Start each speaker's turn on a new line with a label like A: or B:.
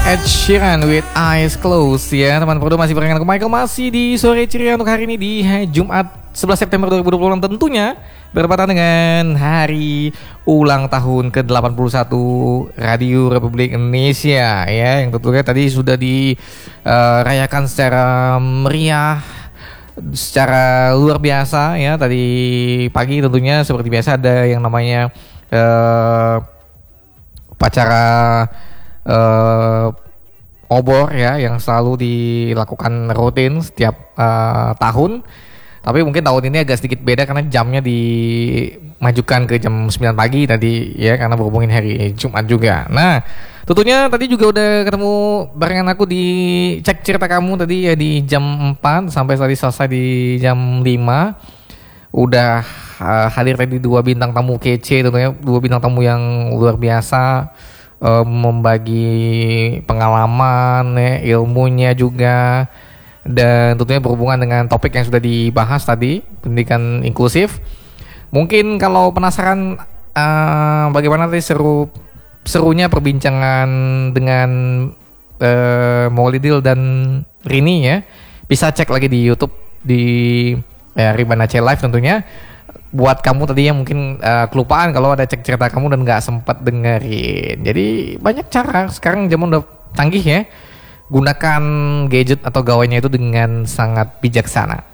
A: Ed Sheeran with Eyes Closed ya teman berdua, masih barengan aku Michael, masih di sore ceria untuk hari ini di Jumat 11 September 2026, tentunya bertepatan dengan hari ulang tahun ke-81 Radio Republik Indonesia ya, yang tentunya tadi sudah dirayakan secara meriah, secara luar biasa ya. Tadi pagi tentunya seperti biasa ada yang namanya upacara obor ya, yang selalu dilakukan rutin setiap tahun. Tapi mungkin tahun ini agak sedikit beda karena jamnya dimajukan ke jam 9 pagi tadi ya, karena berhubungin hari Jumat juga. Nah, tentunya tadi juga udah ketemu barengan aku di cek cerita kamu tadi ya di jam 4 sampai tadi selesai di jam 5. Udah hadir tadi dua bintang tamu kece, tentunya dua bintang tamu yang luar biasa, membagi pengalaman ya, ilmunya juga, dan tentunya berhubungan dengan topik yang sudah dibahas tadi, pendidikan inklusif. Mungkin kalau penasaran bagaimana tadi serunya perbincangan dengan Maulidil dan Rini ya, bisa cek lagi di YouTube di Riban Aceh Live tentunya. Buat kamu tadi yang mungkin kelupaan kalau ada cek cerita kamu dan nggak sempat dengerin. Jadi banyak cara, sekarang zaman udah canggih ya. Gunakan gadget atau gawainya itu dengan sangat bijaksana.